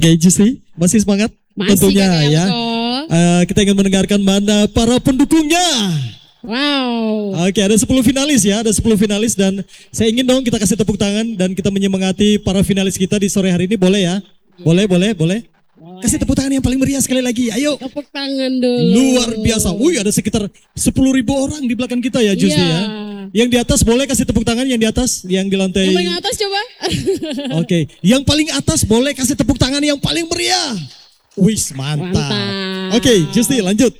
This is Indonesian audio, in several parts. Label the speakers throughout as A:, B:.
A: Oke, Justi, masih semangat?
B: Masih
A: tentunya
B: Kakak
A: ya.
B: Elko.
A: Kita ingin mendengarkan mana para pendukungnya.
B: Wow.
A: Oke, ada 10 finalis ya, ada 10 finalis dan saya ingin dong kita kasih tepuk tangan dan kita menyemangati para finalis kita di sore hari ini, boleh ya? Boleh. Kasih tepuk tangan yang paling meriah sekali lagi, ayo.
B: Tepuk tangan dulu.
A: Luar biasa. Wih, ada sekitar 10.000 orang di belakang kita ya, Justi
B: Iya.
A: ya. Yang di atas boleh kasih tepuk tangan, yang di atas, yang di lantai.
B: Yang paling atas coba.
A: Oke, yang paling atas boleh kasih tepuk tangan yang paling meriah. Wih, mantap.
B: Mantap.
A: Oke, Justi lanjut.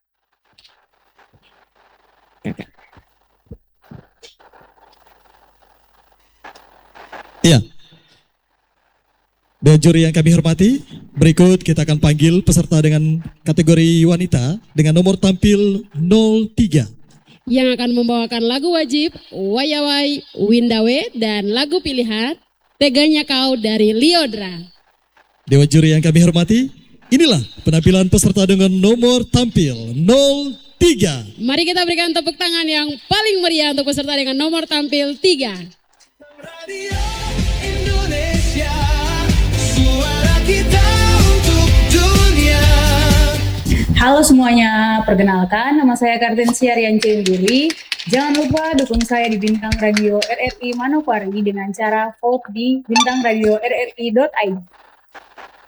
A: Iya. Dan juri yang kami hormati, berikut kita akan panggil peserta dengan kategori wanita dengan nomor tampil 03.
B: Yang akan membawakan lagu wajib, Wayawai, Windawe, dan lagu pilihan, Teganya Kau dari Liodra.
A: Dewa juri yang kami hormati, inilah penampilan peserta dengan nomor tampil 03.
B: Mari kita berikan tepuk tangan yang paling meriah untuk peserta dengan nomor tampil 3.
C: Radio Indonesia, suara kita untuk dunia.
D: Halo semuanya, perkenalkan nama saya Kartensia Rianci Indiri. Jangan lupa dukung saya di Bintang Radio RRI Manokwari dengan cara vote di bintangradio.rri.id.